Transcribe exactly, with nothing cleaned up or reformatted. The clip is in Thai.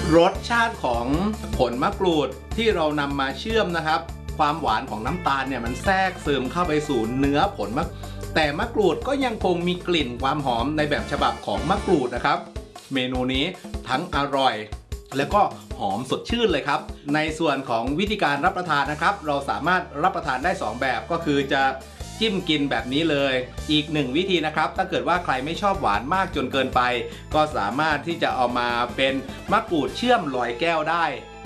รสชาติของผลมะกรูดที่เรานำมาเชื่อมนะครับความหวานของน้ำตาลเนี่ยมันแทรกซึมเข้าไปสู่เนื้อผลมะแต่มะกรูดก็ยังคงมีกลิ่นความหอมในแบบฉบับของมะกรูดนะครับเมนูนี้ทั้งอร่อยแล้วก็หอมสดชื่นเลยครับในส่วนของวิธีการรับประทานนะครับเราสามารถรับประทานได้สองแบบก็คือจะจิ้มกินแบบนี้เลยอีกหนึ่งวิธีนะครับถ้าเกิดว่าใครไม่ชอบหวานมากจนเกินไปก็สามารถที่จะเอามาเป็นมะกรูดเชื่อมลอยแก้วได้